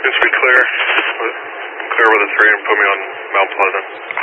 Seems to be clear. Clear with a 3 and put me on Mount Pleasant.